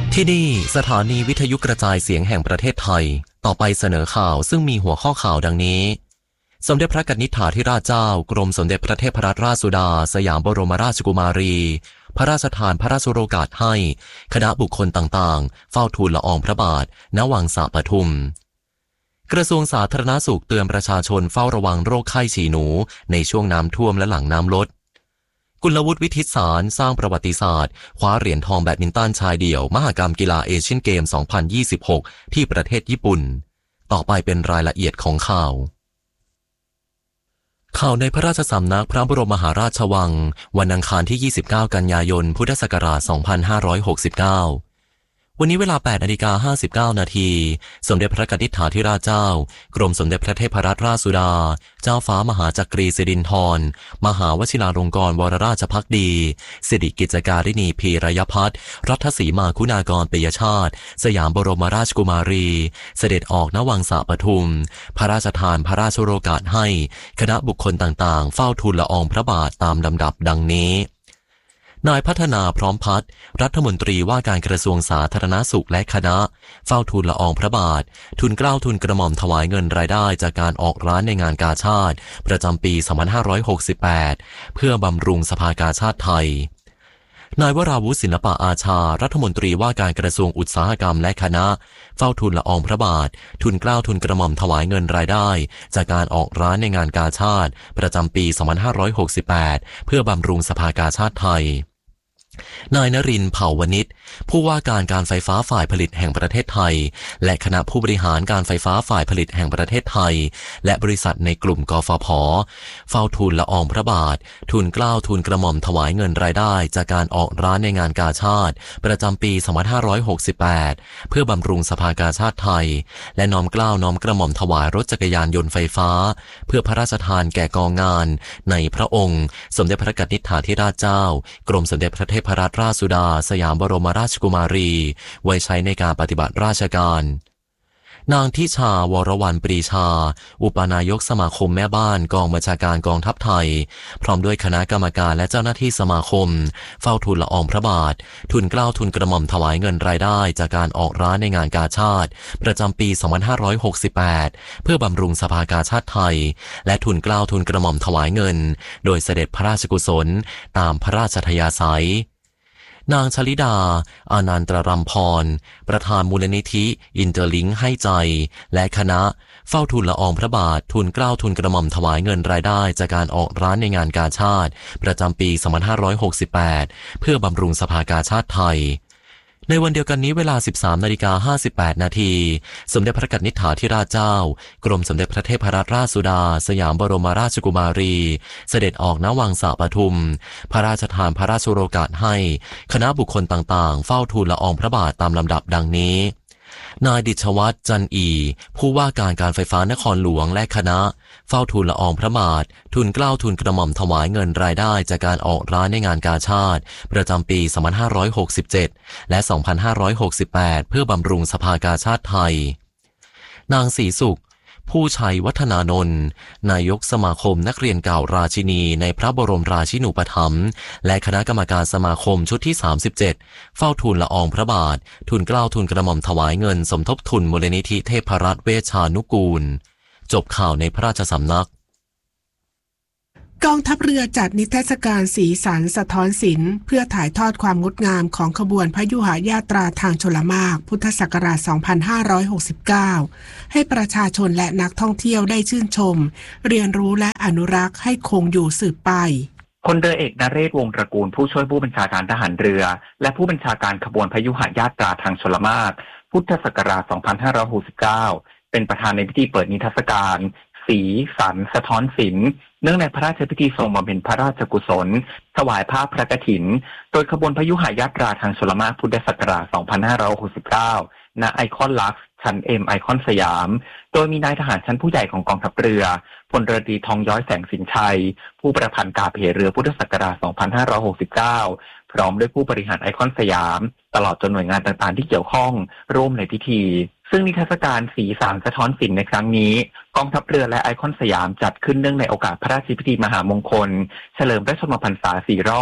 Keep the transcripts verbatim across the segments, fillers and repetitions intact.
ที่นี่สถานีวิทยุกระจายเสียงแห่งประเทศไทยต่อไปเสนอข่าวซึ่งมีหัวข้อข่าวดังนี้สมเด็จพระกนิษฐาธิราชเจ้ากรมสมเด็จพระเทพรัตนราชสุดาสยามบรมราชกุมารีพระราชทานพระราชโองการให้คณะบุคคลต่างๆเฝ้าทูลละอองพระบาทณวังสะปทุมกระทรวงสาธารณสุขเตือนประชาชนเฝ้าระวังโรคไข้ฉี่หนูในช่วงน้ำท่วมและหลังน้ำลดกุลวุฒิวิทิตสารสร้างประวัติศาสตร์คว้าเหรียญทองแบดมินตันชายเดี่ยวมหกรรมกีฬาเอเชียนเกม สองพันยี่สิบหก ที่ประเทศญี่ปุ่นต่อไปเป็นรายละเอียดของข่าวข่าวในพระราชสำนักพระบรมมหาราชวังวันอังคารที่ ยี่สิบเก้า กันยายน พุทธศักราช สองพันห้าร้อยหกสิบเก้าวันนี้เวลา แปดนาฬิกาห้าสิบเก้า นาทีสมเด็จพระกนิษฐาธิราชเจ้ากรมสมเด็จพระเทพรัตนราชสุดาเจ้าฟ้ามหาจักรีสิรินธรมหาวชิราลงกรณ์วรราชภักดีสิริกิจการิณีพีรยพัฒน์รัฐสีมาคุณากรปิยชาติสยามบรมราชกุมารีเสด็จออกณวังสะปทุมพระราชทานพระราชโองการให้คณะบุคคลต่างๆเฝ้าทูลละอองพระบาทตามลำดับดังนี้นายพัฒนาพร้อมพัฒน์รัฐมนตรีว่าการกระทรวงสาธารณสุขและคณะเฝ้าทูลละอองพระบาททูลเกล้าทูลกระหม่อมถวายเงินรายได้จากการออกร้านในงานกาชาดประจำปี สองพันห้าร้อยหกสิบแปด เพื่อบำรุงสภากาชาดไทยนายวราวุฒิศิลปะอาชารัฐมนตรีว่าการกระทรวงอุตสาหกรรมและคณะเฝ้าทูลละอองพระบาททูลเกล้าทูลกระหม่อมถวายเงินรายได้จากการออกร้านในงานกาชาดประจำปี สองพันห้าร้อยหกสิบแปด เพื่อบำรุงสภากาชาดไทยนายนรินทร์เผ่าวณิชผู้ว่าการการไฟฟ้าฝ่ายผลิตแห่งประเทศไทยและคณะผู้บริหารการไฟฟ้าฝ่ายผลิตแห่งประเทศไทยและบริษัทในกลุ่มกฟผ.เฝ้าทูลละอองพระบาททูลเกล้าทูลกระหม่อมถวายเงินรายได้จากการออกร้านในงานกาชาดประจำปี สองพันห้าร้อยหกสิบแปด เพื่อบำรุงสภากาชาดไทยและน้อมเกล้าน้อมกระหม่อมถวายรถจักรยานยนต์ไฟฟ้าเพื่อพระราชทานแก่กองงานในพระองค์สมเด็จพระกนิษฐาธิราชเจ้ากรมสมเด็จพระเทพรัตนราชสุดาสยามบรมราชกุมารีไว้ใช้ในการปฏิบัติราชการนางทิชาวรวรรณปรีชาอุปนายกสมาคมแม่บ้านกองบัญชาการกองทัพไทยพร้อมด้วยคณะกรรมการและเจ้าหน้าที่สมาคมเฝ้าทูลละอองพระบาททูลเกล้าทูลกระหม่อมถวายเงินรายได้จากการออกร้านในงานกาชาดประจำปี สองพันห้าร้อยหกสิบแปด เพื่อบำรุงสภากาชาดไทยและทูลเกล้าทูลกระหม่อมถวายเงินโดยเสด็จพระราชกุศลตามพระราชทยาศัยนางชลิดาอานันตรำพรประธานมูลนิธิอินเตอร์ลิงค์ให้ใจและคณะเฝ้าทูลละอองพระบาททูลเกล้าทูลกระหม่อมถวายเงินรายได้จากการออกร้านในงานกาชาดประจำปี สองพันห้าร้อยหกสิบแปด เพื่อบำรุงสภากาชาดไทยในวันเดียวกันนี้เวลา สิบสามนาฬิกาห้าสิบแปด นาทีสมเด็จพระกนิษฐาธิราชเจ้ากรมสมเด็จพระเทพรัตนราชสุดาสยามบรมราชกุมารีเสด็จออกณวังสะปทุมพระราชทานพระราชโองการให้คณะบุคคลต่างๆเฝ้าทูลละอองพระบาทตามลำดับดังนี้นายดิษฐวัฒน์จันอีผู้ว่าการการไฟฟ้านครหลวงและคณะเฝ้าทูลละอองพระบาททูลเกล้าทูลกระหม่อมถวายเงินรายได้จากการออกร้านในงานกาชาดประจำปี สองพันห้าร้อยหกสิบเจ็ด และ สองพันห้าร้อยหกสิบแปด เพื่อบำรุงสภากาชาดไทยนางศรีสุขผู้ชัยวัฒนานนท์นายกสมาคมนักเรียนเก่าราชินีในพระบรมราชินูปถัมภ์และคณะกรรมการสมาคมชุดที่สามสิบเจ็ดเฝ้าทูลละอองพระบาททูลเกล้าทูลกระหม่อมถวายเงินสมทบทุนมูลนิธิเทพรัตน์เวชชานุกูลจบข่าวในพระราชสำนักกองทัพเรือจัดนิทรรศการสีสันสะท้อนศิลป์เพื่อถ่ายทอดความงดงามของขบวนพยุหญาตราทางชลมารพุทธศักราช สองพันห้าร้อยหกสิบเก้า ให้ประชาชนและนักท่องเที่ยวได้ชื่นชมเรียนรู้และอนุรักษ์ให้คงอยู่สืบไปพลเรือเอกนเรศวงศ์ตระกูลผู้ช่วยผู้บัญชาการทหารเรือและผู้บัญชาการขบวนพยุหญาตราทางชลมารพุทธศักราช สองพันห้าร้อยหกสิบเก้า เป็นประธานในพิธีเปิดนิทรรศการสีสันสะท้อนศิลป์เนื่องในพระราชพิธีทรงบำเพ็ญพระราชกุศลถวายผ้าพระกฐินโดยขบวนพยุหญาตราทางชลมารพุทธศักราช สองพันห้าร้อยหกสิบเก้า ณ ไอคอนลักซ์ชั้น เอ็ม ไอคอนสยามโดยมีนายทหารชั้นผู้ใหญ่ของกองทัพเรือพลเรือตรีทองย้อยแสงสินชัยผู้ประพันธ์กาบเหเรือพุทธศักราช สองพันห้าร้อยหกสิบเก้า พร้อมด้วยผู้บริหารไอคอนสยามตลอดจนหน่วยงานต่างๆที่เกี่ยวข้องร่วมในพิธีซึ่งนิทรรศการสีสันสะท้อนศิลป์ในครั้งนี้กองทัพเรือและไอคอนสยามจัดขึ้นเนื่องในโอกาสพระราชพิธีมหามงคลเฉลิมพระชนมพรรษาสี่รอบ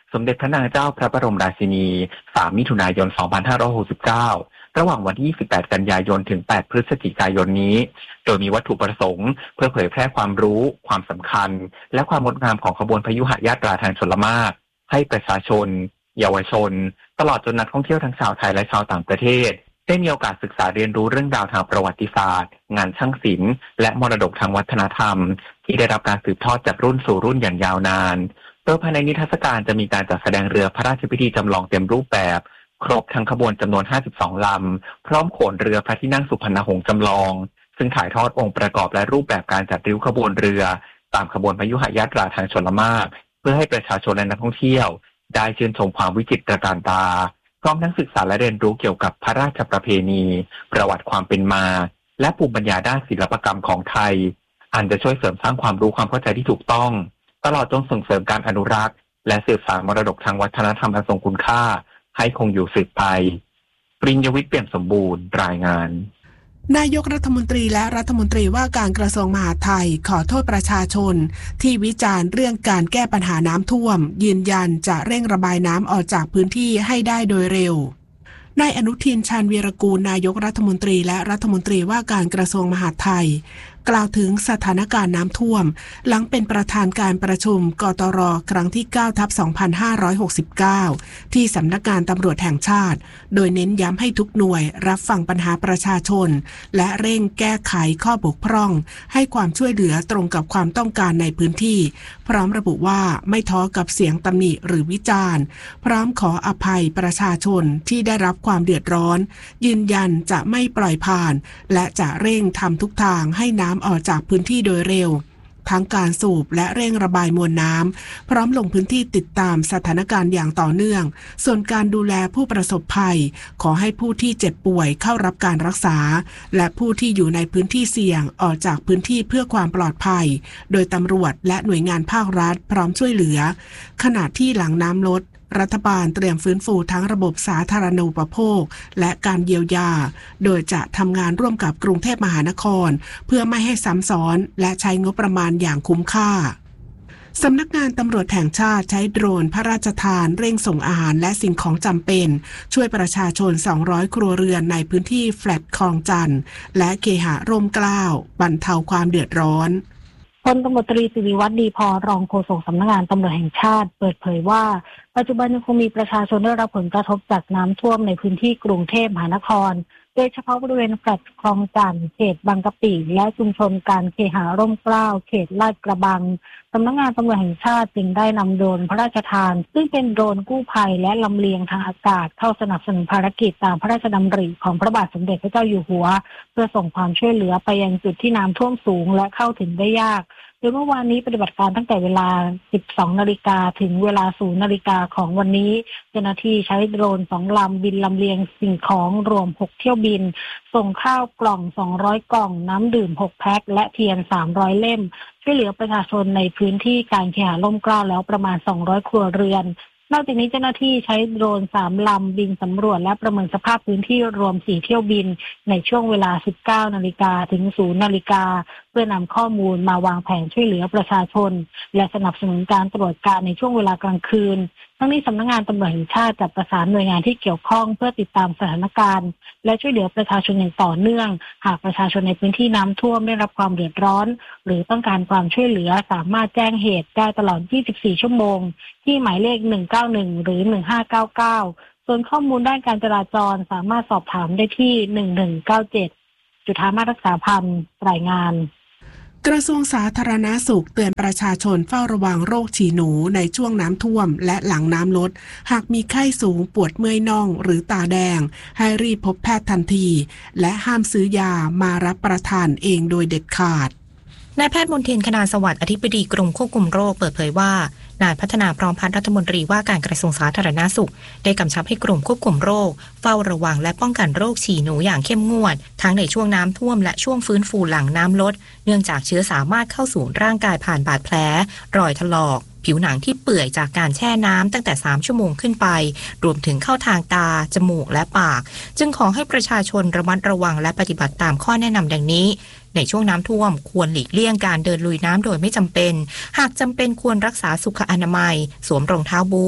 สมเด็จพระนางเจ้าพระบรมราชินีสามมิถุนายนสองพันห้าร้อยหกสิบเก้าระหว่างวันที่ยี่สิบแปดกันยายนถึงแปดพฤศจิกายนนี้โดยมีวัตถุประสงค์เพื่อเผยแพร่ความรู้ความสำคัญและความงดงามของขบวนพยุหญาตราทางชลมารให้ประชาชนเยาวชนตลอดจนนักท่องเที่ยวทั้งชาวไทยและชาวต่างประเทศได้มีโอกาสศึกษาเรียนรู้เรื่องราวทางประวัติศาสตร์งานช่างศิลป์และมรดกทางวัฒนธรรมที่ได้รับการสืบทอดจากรุ่นสู่รุ่นอย่างยาวนานโดยภายในนิทรรศการจะมีการจัดแสดงเรือพระราชพิธีจำลองเต็มรูปแบบครบทั้งขบวนจำนวนห้าสิบสองลำพร้อมโขนเรือพระที่นั่งสุพรรณหงส์จำลองซึ่งถ่ายทอดองค์ประกอบและรูปแบบการจัดริ้วขบวนเรือตามขบวนพยุหญาตราทางชลมารเพื่อให้ประชาชนและนักท่องเที่ยวได้ชื่นชมความวิจิตรการตาพร้อมทั้งศึกษาและเรียนรู้เกี่ยวกับพระราชประเพณีประวัติความเป็นมาและภูมิปัญญาด้านศิลปกรรมของไทยอันจะช่วยเสริมสร้างความรู้ความเข้าใจที่ถูกต้องตลอดจนส่งเสริมการอนุรักษ์และสืบสานมรดกทางวัฒนธรรมอันทรงคุณค่าให้คงอยู่สืบไปปริญญวิทย์เปี่ยมสมบูรณ์รายงานนายกรัฐมนตรีและรัฐมนตรีว่าการกระทรวงมหาดไทยขอโทษประชาชนที่วิจารณ์เรื่องการแก้ปัญหาน้ำท่วมยืนยันจะเร่งระบายน้ำออกจากพื้นที่ให้ได้โดยเร็วนายอนุทินชาญวีรกูลนายกรัฐมนตรีและรัฐมนตรีว่าการกระทรวงมหาดไทยกล่าวถึงสถานการณ์น้ำท่วมหลังเป็นประธานการประชุมกตร.ครั้งที่ เก้าทับสองพันห้าร้อยหกสิบเก้า ที่สำนักงานตำรวจแห่งชาติโดยเน้นย้ำให้ทุกหน่วยรับฟังปัญหาประชาชนและเร่งแก้ไขข้อบกพร่องให้ความช่วยเหลือตรงกับความต้องการในพื้นที่พร้อมระบุว่าไม่ท้อกับเสียงตำหนิหรือวิจารณ์พร้อมขออภัยประชาชนที่ได้รับความเดือดร้อนยืนยันจะไม่ปล่อยผ่านและจะเร่งทำทุกทางให้น้ำออกจากพื้นที่โดยเร็วทั้งการสูบและเร่งระบายมวลน้ำพร้อมลงพื้นที่ติดตามสถานการณ์อย่างต่อเนื่องส่วนการดูแลผู้ประสบภัยขอให้ผู้ที่เจ็บป่วยเข้ารับการรักษาและผู้ที่อยู่ในพื้นที่เสี่ยงออกจากพื้นที่เพื่อความปลอดภัยโดยตำรวจและหน่วยงานภาครัฐพร้อมช่วยเหลือขณะที่หลังน้ำลดรัฐบาลเตรียมฟื้นฟูทั้งระบบสาธารณูปโภคและการเยียวยาโดยจะทำงานร่วมกับกรุงเทพมหานครเพื่อไม่ให้ซ้ำซ้อนและใช้งบประมาณอย่างคุ้มค่าสำนักงานตำรวจแห่งชาติใช้โดรนพระราชทานเร่งส่งอาหารและสิ่งของจำเป็นช่วยประชาชนสองร้อยครัวเรือนในพื้นที่แฟลตคลองจันทน์และเคหะร่มเกล้าบรรเทาความเดือดร้อนพลตำรวจตรีสิริวัฒน์ดีพอรองโฆษกสำนักงานตำรวจแห่งชาติเปิดเผยว่าปัจจุบันยังคงมีประชาชนได้รับผลกระทบจากน้ำท่วมในพื้นที่กรุงเทพมหานครโดยเฉพาะบริเวณแฟลตคลองจันทน์เขตบางกะปิและชุมชนการเคหะร่มเกล้าเขตลาดกระบังสำนักงานตำรวจแห่งชาติจึงได้นำโดรนพระราชทานซึ่งเป็นโดรนกู้ภัยและลำเลียงทางอากาศเข้าสนับสนุนภารกิจตามพระราชดำริของพระบาทสมเด็จพระเจ้าอยู่หัวเพื่อส่งความช่วยเหลือไปยังจุดที่น้ำท่วมสูงและเข้าถึงได้ยากโดยเมื่อวานนี้ปฏิบัติการตั้งแต่เวลา สิบสองนาฬิกา ถึงเวลา ศูนย์นาฬิกาของวันนี้เจ้าหน้าที่ใช้โดรนสองลำบินลำเลียงสิ่งของรวมหกเที่ยวบินส่งข้าวกล่องสองร้อยกล่องน้ำดื่มหกแพ็คและเทียนสามร้อยเล่มช่วยเหลือประชาชนในพื้นที่การเคหะร่มเกล้าแล้วประมาณสองร้อยครัวเรือนนอกจากนี้เจ้าหน้าที่ใช้โดรนสามลำบินสำรวจและประเมินสภาพพื้นที่รวมสี่เที่ยวบินในช่วงเวลา สิบเก้านาฬิกา ถึง ศูนย์นาฬิกาเพื่อนำข้อมูลมาวางแผนช่วยเหลือประชาชนและสนับสนุนการตรวจการในช่วงเวลากลางคืนทั้งนี้สำนักงานตำรวจแห่งชาติจัดประสานหน่วยงานที่เกี่ยวข้องเพื่อติดตามสถานการณ์และช่วยเหลือประชาชนอย่างต่อเนื่องหากประชาชนในพื้นที่น้ำท่วมได้รับความเดือดร้อนหรือต้องการความช่วยเหลือสามารถแจ้งเหตุได้ตลอดยี่สิบสี่ชั่วโมงที่หมายเลขหนึ่งเก้าหนึ่งหรือหนึ่งห้าเก้าเก้าส่วนข้อมูลด้านการจราจรสามารถสอบถามได้ที่หนึ่งหนึ่งเก้าเจ็ดจุฑามาศรักษาพันธ์รายงานกระทรวงสาธารณสุขเตือนประชาชนเฝ้าระวังโรคฉี่หนูในช่วงน้ำท่วมและหลังน้ำลดหากมีไข้สูงปวดเมื่อยน่องหรือตาแดงให้รีบพบแพทย์ทันทีและห้ามซื้อยามารับประทานเองโดยเด็ดขาดนายแพทย์มนทิน คณาสวัสดิ์อธิบดีกรมควบคุมโรคเปิดเผยว่านายพัฒนาพร้อมพัฒน์รัฐมนตรีว่าการกระทรวงสาธารณสุขได้กำชับให้กรมควบคุมโรคเฝ้าระวังและป้องกันโรคฉี่หนูอย่างเข้มงวดทั้งในช่วงน้ำท่วมและช่วงฟื้นฟูหลังน้ำลดเนื่องจากเชื้อสามารถเข้าสู่ร่างกายผ่านบาดแผลรอยถลอกผิวหนังที่เปื่อยจากการแช่น้ำตั้งแต่สามชั่วโมงขึ้นไปรวมถึงเข้าทางตาจมูกและปากจึงขอให้ประชาชนระมัดระวังและปฏิบัติตามข้อแนะนำดังนี้ในช่วงน้ำท่วมควรหลีกเลี่ยงการเดินลุยน้ำโดยไม่จำเป็นหากจำเป็นควรรักษาสุขอนามัยสวมรองเท้าบูท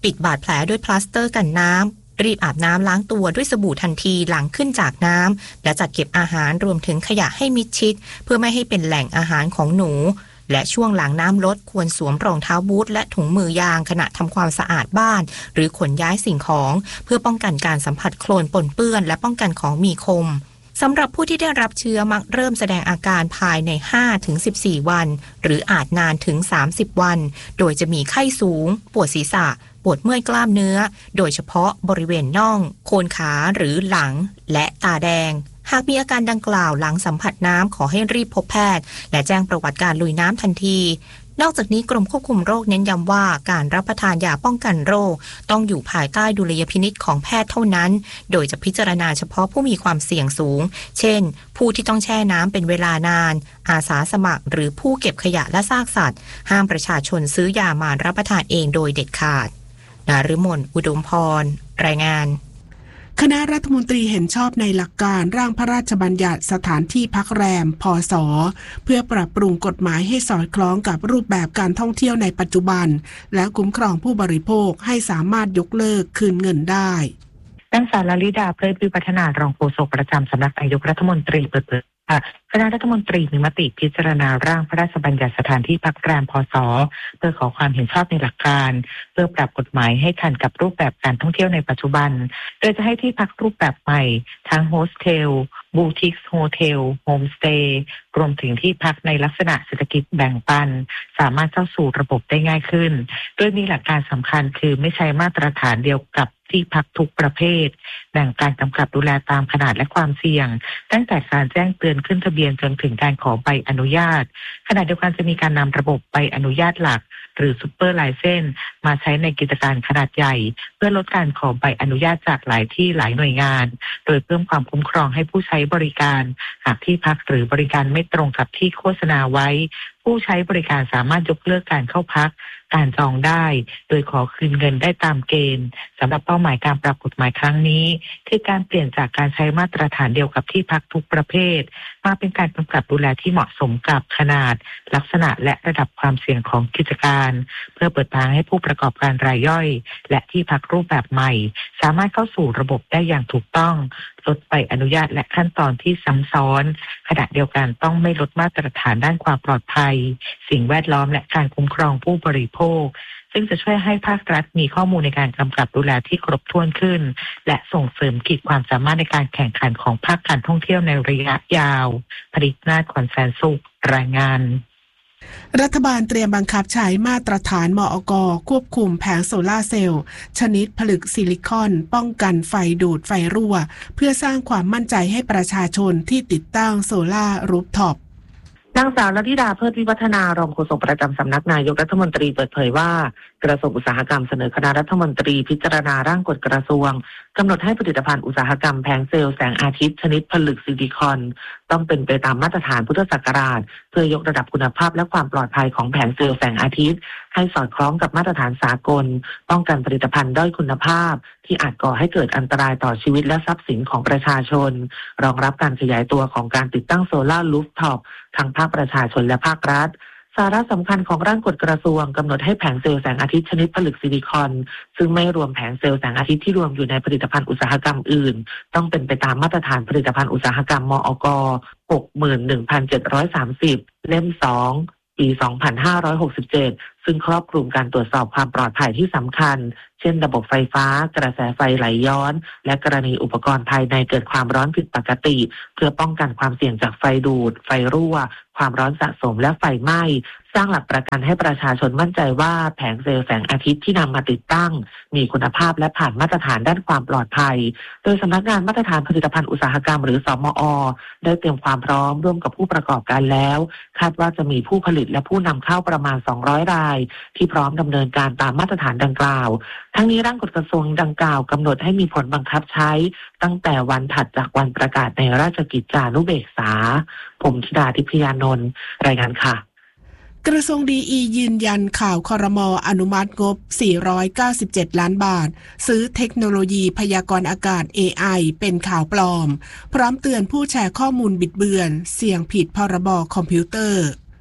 ปิดบาดแผลด้วยพลาสเตอร์กันน้ำรีบอาบน้ำล้างตัวด้วยสบู่ทันทีหลังขึ้นจากน้ำและจัดเก็บอาหารรวมถึงขยะให้มิดชิดเพื่อไม่ให้เป็นแหล่งอาหารของหนูและช่วงหลังน้ำลดควรสวมรองเท้าบูทและถุงมือยางขณะทำความสะอาดบ้านหรือขนย้ายสิ่งของเพื่อป้องกันการสัมผัสโคลนปนเปื้อนและป้องกันของมีคมสำหรับผู้ที่ได้รับเชื้อมักเริ่มแสดงอาการภายใน ห้าถึงสิบสี่ วันหรืออาจนานถึง สามสิบ วันโดยจะมีไข้สูงปวดศีรษะปวดเมื่อยกล้ามเนื้อโดยเฉพาะบริเวณน่องโคนขาหรือหลังและตาแดงหากมีอาการดังกล่าวหลังสัมผัสน้ำขอให้รีบพบแพทย์และแจ้งประวัติการลุยน้ำทันทีนอกจากนี้กรมควบคุมโรคเน้นย้ำว่าการรับประทานยาป้องกันโรคต้องอยู่ภายใต้ดุลยพินิจของแพทย์เท่านั้นโดยจะพิจารณาเฉพาะผู้มีความเสี่ยงสูงเช่นผู้ที่ต้องแช่น้ำเป็นเวลานานอาสาสมัครหรือผู้เก็บขยะและซากสัตว์ห้ามประชาชนซื้อยามารับประทานเองโดยเด็ดขาดนฤมลอุดมพรรายงานคณะรัฐมนตรีเห็นชอบในหลักการร่างพระราชบัญญัติสถานที่พักแรมพศเพื่อปรับปรุงกฎหมายให้สอดคล้องกับรูปแบบการท่องเที่ยวในปัจจุบันและคุ้มครองผู้บริโภคให้สามารถยกเลิกคืนเงินได้นางสาวลลิดาเพลิดวิวัฒนารองโฆษกประจำสำนักนายกรัฐมนตรีเปิดเผยคณะรัฐมนตรีมีมติพิจารณาร่างพระราชบัญญัติสถานที่พักแรมพศเพื่อขอความเห็นชอบในหลักการเพื่อปรับกฎหมายให้ทันกับรูปแบบการท่องเที่ยวในปัจจุบันโดยจะให้ที่พักรูปแบบใหม่ทั้งโฮสเทลบูติกโฮเทลโฮมสเตย์รวมถึงที่พักในลักษณะเศรษฐกิจแบ่งปันสามารถเข้าสู่ระบบได้ง่ายขึ้นโดยมีหลักการสำคัญคือไม่ใช้มาตรฐานเดียวกับที่พักทุกประเภทแบ่งการกำกับดูแลตามขนาดและความเสี่ยงตั้งแต่การแจ้งเตือนขึ้นทะเบียนจนถึงการขอใบอนุญาตขณะเดียวกันจะมีการนำระบบใบอนุญาตหลักหรือซุปเปอร์ไลเซนส์มาใช้ในกิจการขนาดใหญ่เพื่อลดการขอใบอนุญาตจากหลายที่หลายหน่วยงานโดยเพิ่มความคุ้มครองให้ผู้ใช้บริการหากที่พักหรือบริการไม่ตรงกับที่โฆษณาไว้ผู้ใช้บริการสามารถยกเลิกการเข้าพักการจองได้โดยขอคืนเงินได้ตามเกณฑ์สำหรับเป้าหมายการปรับกฎหมายครั้งนี้คือการเปลี่ยนจากการใช้มาตรฐานเดียวกับที่พักทุกประเภทมาเป็นการกำกับดูแลที่เหมาะสมกับขนาดลักษณะและระดับความเสี่ยงของกิจการเพื่อเปิดทางให้ผู้ประกอบการรายย่อยและที่พักรูปแบบใหม่สามารถเข้าสู่ระบบได้อย่างถูกต้องลดใบอนุญาตและขั้นตอนที่ซ้ำซ้อนขณะเดียวกันต้องไม่ลดมาตรฐานด้านความปลอดภัยสิ่งแวดล้อมและการคุ้มครองผู้บริโภคซึ่งจะช่วยให้ภาครัฐมีข้อมูลในการกำกับดูแลที่ครบถ้วนขึ้นและส่งเสริมขีดความสามารถในการแข่งขันของภาคการท่องเที่ยวในระยะยาวผลิตนาถ ขวัญแสนสุขรายงานรัฐบาลเตรียมบังคับใช้มาตรฐานมอก.ควบคุมแผงโซลาร์เซลล์ชนิดผลึกซิลิคอนป้องกันไฟดูดไฟรั่วเพื่อสร้างความมั่นใจให้ประชาชนที่ติดตั้งโซลาร์รูฟท็อปนางสาวลลิดาเพลิดวิวัฒนารองโฆษกประจำสำนักนายกรัฐมนตรีเปิดเผยว่ากระทรวงอุตสาหกรรมเสนอคณะรัฐมนตรีพิจารณาร่างกฎกระทรวงกำหนดให้ผลิตภัณฑ์อุตสาหกรรมแผงเซลล์แสงอาทิตย์ชนิดผลึกซิลิคอนต้องเป็นไปตามมาตรฐานพุทธศักราชเพื่อยกระดับคุณภาพและความปลอดภัยของแผงเซลล์แสงอาทิตย์ให้สอดคล้องกับมาตรฐานสากลป้องกันผลิตภัณฑ์ด้อยคุณภาพที่อาจก่อให้เกิดอันตรายต่อชีวิตและทรัพย์สินของประชาชนรองรับการขยายตัวของการติดตั้งโซลาร์รูฟท็อปทั้งภาคประชาชนและภาครัฐสาระสำคัญของร่างกฎกระทรวงกำหนดให้แผงเซลล์แสงอาทิตย์ชนิดผลึกซิลิคอนซึ่งไม่รวมแผงเซลล์แสงอาทิตย์ที่รวมอยู่ในผลิตภัณฑ์อุตสาหกรรมอื่นต้องเป็นไปตามมาตรฐานผลิตภัณฑ์อุตสาหกรรมมอก. หกหมื่นหนึ่งพันเจ็ดร้อยสามสิบ เล่มสองปีสองพันห้าร้อยหกสิบเจ็ดซึ่งครอบคลุมการตรวจสอบความปลอดภัยที่สำคัญเช่นระบบไฟฟ้ากระแสไฟไหลย้อนและกรณีอุปกรณ์ภายในเกิดความร้อนผิดปกติเพื่อป้องกันความเสี่ยงจากไฟดูดไฟรั่วความร้อนสะสมและไฟไหม้สร้างหลักประกันให้ประชาชนมั่นใจว่าแผงเซลล์แสงอาทิตย์ที่นำมาติดตั้งมีคุณภาพและผ่านมาตรฐานด้านความปลอดภัยโดยสำนักงานมาตรฐานผลิตภัณฑ์อุตสาหกรรมหรือสมอ.ได้เตรียมความพร้อมร่วมกับผู้ประกอบการแล้วคาดว่าจะมีผู้ผลิตและผู้นำเข้าประมาณสองร้อยรายที่พร้อมดำเนินการตามมาตรฐานดังกล่าวทั้งนี้ร่างกฎกระทรวงดังกล่าวกำหนดให้มีผลบังคับใช้ตั้งแต่วันถัดจากวันประกาศในราชกิจจานุเบกษาผมธิดาทิพยานนท์รายงานค่ะกระทรวงดีอียืนยันข่าวครม.อนุมัติงบสี่ร้อยเก้าสิบเจ็ดล้านบาทซื้อเทคโนโลยีพยากรณ์อากาศ เอ ไอ เป็นข่าวปลอมพร้อมเตือนผู้แชร์ข้อมูลบิดเบือนเสี่ยงผิดพรบคอมพิวเตอร์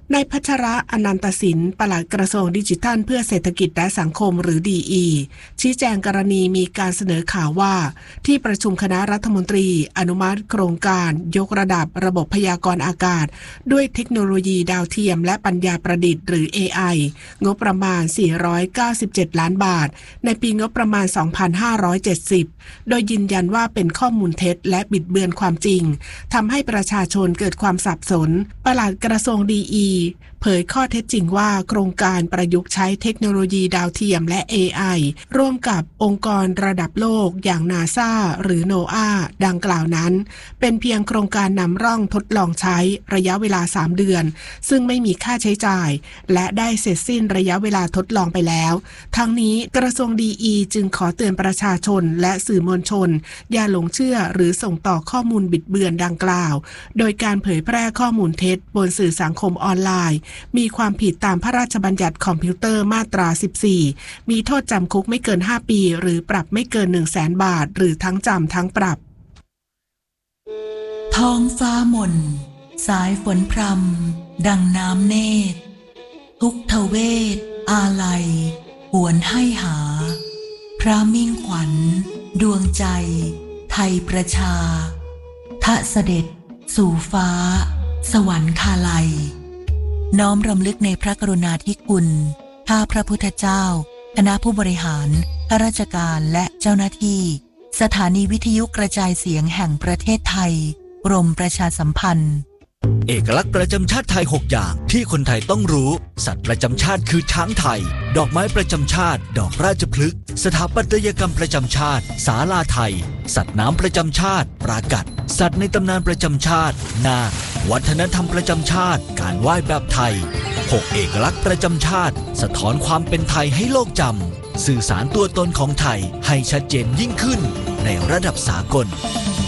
นายพัชระอนันตสินปลัดกระทรวงดิจิทัลเพื่อเศรษฐกิจและสังคมหรือ ดี อี ชี้แจงกรณีมีการเสนอข่าวว่าที่ประชุมคณะรัฐมนตรีอนุมัติโครงการยกระดับระบบพยากรณ์อากาศด้วยเทคโนโลยีดาวเทียมและปัญญาประดิษฐ์หรือ เอ ไอ งบประมาณสี่ร้อยเก้าสิบเจ็ดล้านบาทในปีงบประมาณสองพันห้าร้อยเจ็ดสิบโดยยืนยันว่าเป็นข้อมูลเท็จและบิดเบือนความจริงทำให้ประชาชนเกิดความสับสนปลัดกระทรวง ดี อี เผยข้อเท็จจริงว่าโครงการประยุกต์ใช้เทคโนโลยีดาวเทียมและ เอ ไอ ร่วมกับองค์กรระดับโลกอย่าง นาซา หรือ โนอา ดังกล่าวนั้นเป็นเพียงโครงการนำร่องทดลองใช้ระยะเวลาสามเดือนซึ่งไม่มีค่าใช้จ่ายและได้เสร็จสิ้นระยะเวลาทดลองไปแล้วทั้งนี้กระทรวง ดี อี จึงขอเตือนประชาชนและสื่อมวลชนอย่าหลงเชื่อหรือส่งต่อข้อมูลบิดเบือนดังกล่าวโดยการเผยแพร่ข้อมูลเท็จบนสื่อสังคมออนไลน์มีความผิดตามพระราชบัญญัติคอมพิวเตอร์มาตราสิบสี่มีโทษจำคุกไม่เกินห้าปีหรือปรับไม่เกิน หนึ่งแสน บาทหรือทั้งจำทั้งปรับท้องฟ้ามนสายฝนพรำดังน้ำเนตรทุกทเวศอาลัยหวนให้หาพระมิ่งขวัญดวงใจไทยประชาทะเสด็จสู่ฟ้าสวรรคาลัยน้อมรำลึกในพระกรุณาธิคุณข้าพระพุทธเจ้าคณะผู้บริหารข้าราชการและเจ้าหน้าที่สถานีวิทยุกระจายเสียงแห่งประเทศไทยกรมประชาสัมพันธ์เอกลักษณ์ประจำชาติไทยหกอย่างที่คนไทยต้องรู้สัตว์ประจำชาติคือช้างไทยดอกไม้ประจำชาติดอกราชพฤกษ์สถาปัตยกรรมประจำชาติศาลาไทยสัตว์น้ำประจำชาติปรากัดสัตว์ในตำนานประจำชาตินาควัฒนธรรมประจำชาติการไหว้แบบไทยหกเอกลักษณ์ประจำชาติสะท้อนความเป็นไทยให้โลกจำสื่อสารตัวตนของไทยให้ชัดเจนยิ่งขึ้นในระดับสากล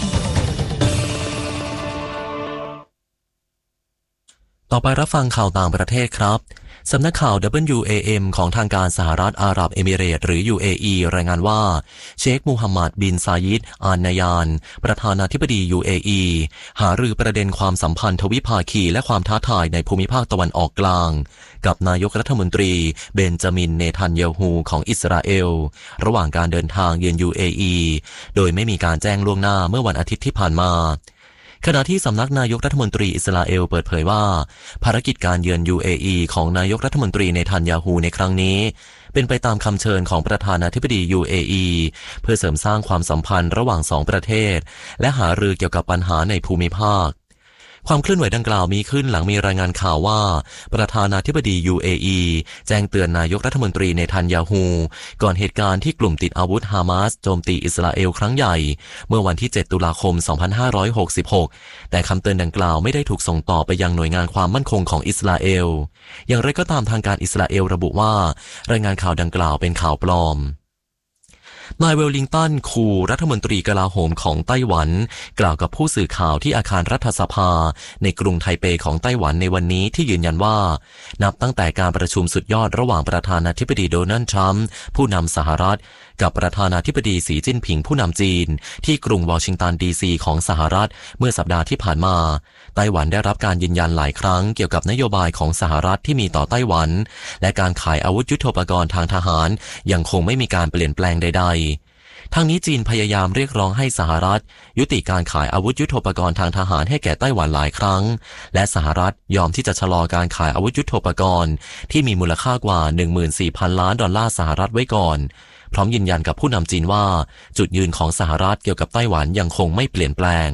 ต่อไปรับฟังข่าวต่างประเทศครับสำนักข่าว ดับเบิลยู เอ เอ็ม ของทางการสหรัฐอาหรับเอมิเรตส์หรือ ยู เอ อี รายงานว่าเชคมูฮัมหมัดบินซายิดอาลนายานประธานาธิบดี ยู เอ อี หารือประเด็นความสัมพันธ์ทวิภาคีและความท้าทายในภูมิภาคตะวันออกกลางกับนายกรัฐมนตรีเบนจามินเนทันยาฮูของอิสราเอลระหว่างการเดินทางเยือน ยู เอ อี โดยไม่มีการแจ้งล่วงหน้าเมื่อวันอาทิตย์ที่ผ่านมาขณะที่สำนักนายกรัฐมนตรีอิสราเอลเปิดเผยว่าภารกิจการเยือน ยู เอ อี ของนายกรัฐมนตรีเนทันยาฮูในครั้งนี้เป็นไปตามคำเชิญของประธานาธิบดี ยู เอ อี เพื่อเสริมสร้างความสัมพันธ์ระหว่างสองประเทศและหารือเกี่ยวกับปัญหาในภูมิภาคความเคลื่อนไหวดังกล่าวมีขึ้นหลังมีรายงานข่าวว่าประธานาธิบดี ยู เอ อี แจ้งเตือนนายกรัฐมนตรีเนทันยาฮูก่อนเหตุการณ์ที่กลุ่มติดอาวุธฮามาสโจมตีอิสราเอลครั้งใหญ่เมื่อวันที่เจ็ดตุลาคมสองพันห้าร้อยหกสิบหกแต่คำเตือนดังกล่าวไม่ได้ถูกส่งต่อไปยังหน่วยงานความมั่นคงของอิสราเอลอย่างไรก็ตามทางการอิสราเอลระบุว่ารายงานข่าวดังกล่าวเป็นข่าวปลอมนายเวลลิงตันคูรัฐมนตรีกลาโหมของไต้หวันกล่าวกับผู้สื่อข่าวที่อาคารรัฐสภาในกรุงไทเปของไต้หวันในวันนี้ที่ยืนยันว่านับตั้งแต่การประชุมสุดยอดระหว่างประธานาธิบดีโดนัลด์ทรัมป์ผู้นำสหรัฐกับประธานาธิบดีสีจิ้นผิงผู้นำจีนที่กรุงวอชิงตันดีซีของสหรัฐเมื่อสัปดาห์ที่ผ่านมาไต้หวันได้รับการยืนยันหลายครั้งเกี่ยวกับนโยบายของสหรัฐที่มีต่อไต้หวันและการขายอาวุธยุทโธปกรณ์ทางทหารยังคงไม่มีการเปลี่ยนแปลงใดๆทางนี้จีนพยายามเรียกร้องให้สหรัฐยุติการขายอาวุธยุทโธปกรณ์ทางทหารให้แก่ไต้หวันหลายครั้งและสหรัฐยอมที่จะชะลอการขายอาวุธยุทโธปกรณ์ที่มีมูลค่ากว่า หนึ่งหมื่นสี่พัน ล้านดอลลาร์สหรัฐไว้ก่อนพร้อมยืนยันกับผู้นำจีนว่าจุดยืนของสหรัฐเกี่ยวกับไต้หวันยังคงไม่เปลี่ยนแปลง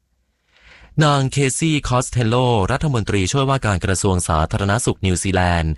นางเคซี่คอสเทลโลรัฐมนตรีช่วยว่าการกระทรวงสาธารณสุขนิวซีแลนด์